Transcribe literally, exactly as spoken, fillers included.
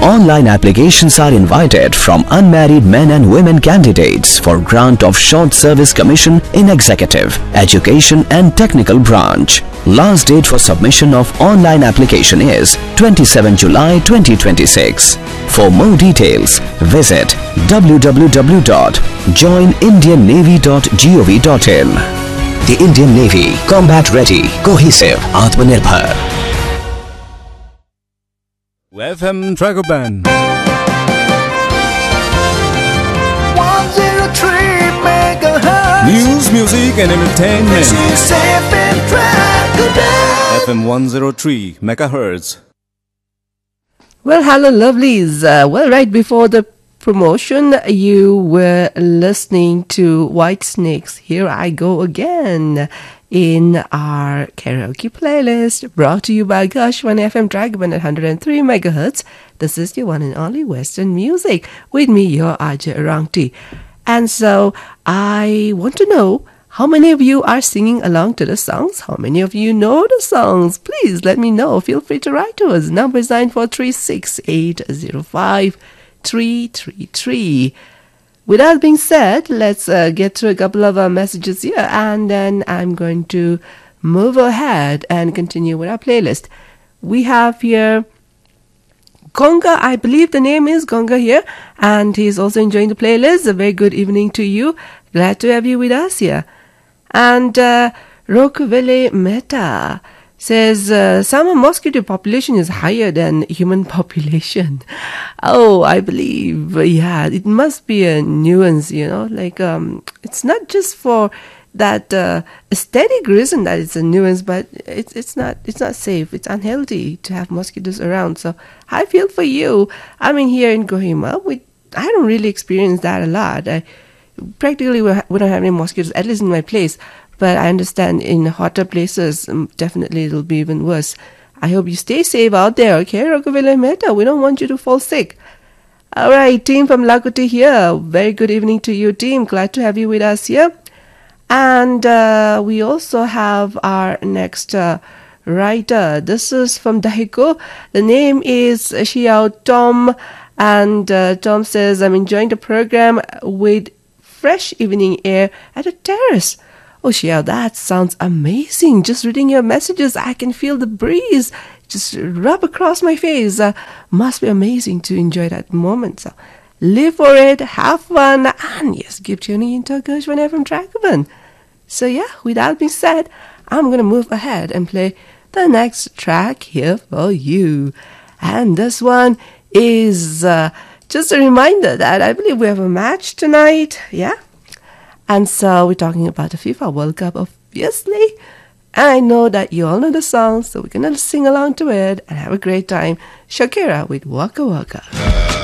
Online applications are invited from unmarried men and women candidates for grant of short service commission in executive, education and technical branch. Last date for submission of online application is twenty-seventh July twenty twenty-six. For more details, visit w w w dot join indian navy dot gov dot in. The Indian Navy, combat ready, cohesive, Atmanirbhar. F M Dragoban. one oh three megahertz. News, music and entertainment. This is F M Dragoban. F M one oh three megahertz. Well, hello, lovelies. Uh, well, right before the promotion, you were listening to Whitesnake's Here I Go Again in our karaoke playlist, brought to you by Gushwan F M Dragoban at one oh three megahertz. This is your one and only Western music with me, your Ajay Arangti. And so I want to know, how many of you are singing along to the songs? How many of you know the songs? Please let me know. Feel free to write to us. Number is nine four three, six eight zero five, three three three. With that being said, let's uh, get to a couple of uh, messages here, and then I'm going to move ahead and continue with our playlist. We have here Gonga, I believe the name is Gonga here, and he's also enjoying the playlist. A very good evening to you. Glad to have you with us here. And uh, Rokuvele Mehta says uh, summer mosquito population is higher than human population. Oh, I believe, yeah, it must be a nuance, you know, like um, it's not just for that uh, aesthetic reason that it's a nuance, but it's it's not it's not safe. It's unhealthy to have mosquitoes around. So I feel for you. I mean, here in Kohima, we I don't really experience that a lot. I practically we don't have any mosquitoes, at least in my place. But I understand in hotter places, um, definitely it'll be even worse. I hope you stay safe out there, okay, Rokuvele Mehta? We don't want you to fall sick. All right, team from Lakoti here. Very good evening to you, team. Glad to have you with us here. And uh, we also have our next uh, writer. This is from Dahiko. The name is Xiao Tom. And uh, Tom says, I'm enjoying the program with fresh evening air at a terrace. Oh, Xiao, that sounds amazing. Just reading your messages, I can feel the breeze just rub across my face. Uh, must be amazing to enjoy that moment. So live for it, have fun, and yes, keep tuning into Gushwan F M Dragoban. So yeah, with that being said, I'm going to move ahead and play the next track here for you. And this one is uh, just a reminder that I believe we have a match tonight. Yeah. And so we're talking about the FIFA World Cup, obviously. And I know that you all know the song, so we're going to sing along to it and have a great time. Shakira with Waka Waka.